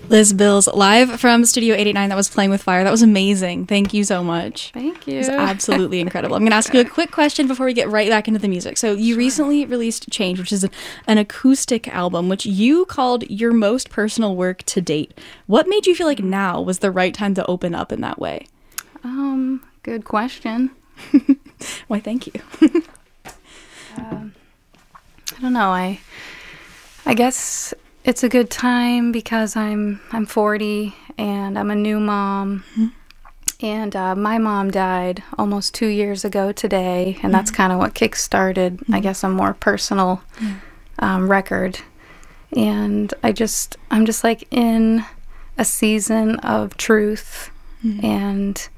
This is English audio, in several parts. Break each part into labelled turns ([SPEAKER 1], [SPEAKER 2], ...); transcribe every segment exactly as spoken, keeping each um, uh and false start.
[SPEAKER 1] Liz Bills, live from Studio eight eighty-nine. That was Playing with Fire. That was amazing. Thank you so much.
[SPEAKER 2] Thank you.
[SPEAKER 1] It was absolutely incredible. I'm going to ask you a quick question before we get right back into the music. So you sure. recently released Change, which is an acoustic album, which you called your most personal work to date. What made you feel like now was the right time to open up in that way?
[SPEAKER 2] Um, good question.
[SPEAKER 1] Why, thank you.
[SPEAKER 2] um, I don't know. I, I guess... It's a good time because I'm I'm forty and I'm a new mom, mm-hmm. and uh, my mom died almost two years ago today, and mm-hmm. that's kind of what kick-started, mm-hmm. I guess, a more personal mm-hmm. um, record. And I just I'm just like in a season of truth, mm-hmm. and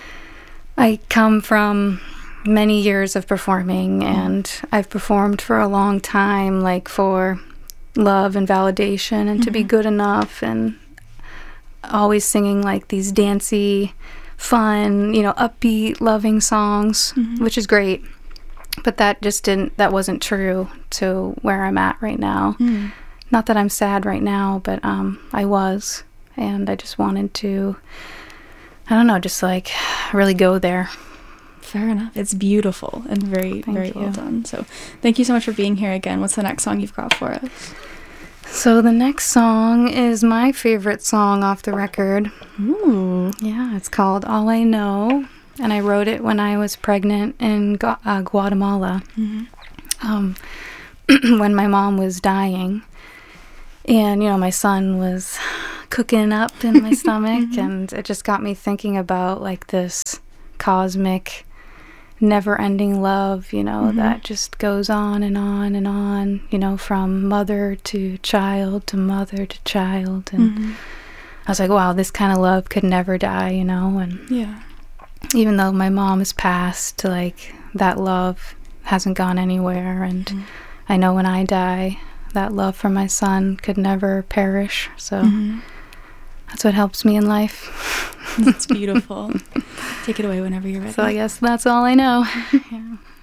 [SPEAKER 2] I come from many years of performing, mm-hmm. and I've performed for a long time, like for love and validation and mm-hmm. to be good enough, and always singing like these dancey, fun, you know, upbeat, loving songs, mm-hmm. which is great. But that just didn't, that wasn't true to where I'm at right now. Mm. Not that I'm sad right now, but um, I was. And I just wanted to, I don't know, just like really go there.
[SPEAKER 1] Fair enough. It's beautiful and very,
[SPEAKER 2] Thank
[SPEAKER 1] very
[SPEAKER 2] you.
[SPEAKER 1] well done. So thank you so much for being here again. What's the next song you've got for us?
[SPEAKER 2] So the next song is my favorite song off the record.
[SPEAKER 1] Ooh.
[SPEAKER 2] Yeah, it's called All I Know, and I wrote it when I was pregnant in Gu- uh, Guatemala, mm-hmm. um, when my mom was dying. And, you know, my son was cooking up in my stomach, mm-hmm. and it just got me thinking about, like, this cosmic, never-ending love, you know, mm-hmm. that just goes on and on and on, you know, from mother to child to mother to child. And mm-hmm. I was like, wow, this kind of love could never die, you know. And
[SPEAKER 1] yeah,
[SPEAKER 2] even though my mom has passed, like, that love hasn't gone anywhere. And mm-hmm. I know when I die, that love for my son could never perish. So mm-hmm. that's what helps me in life.
[SPEAKER 1] That's beautiful. Take it away whenever you're ready.
[SPEAKER 2] So I guess that's all I know. Yeah.